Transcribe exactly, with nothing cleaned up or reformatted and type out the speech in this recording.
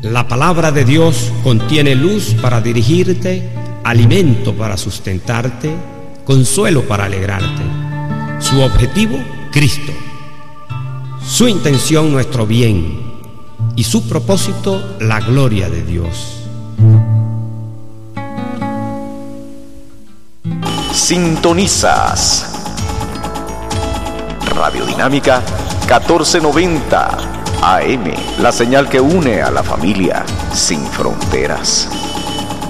La palabra de Dios contiene luz para dirigirte, alimento para sustentarte, consuelo para alegrarte. Su objetivo, Cristo. Su intención, nuestro bien. Y su propósito, la gloria de Dios. Sintonizas Radiodinámica catorce noventa A M, la señal que une a la familia sin fronteras.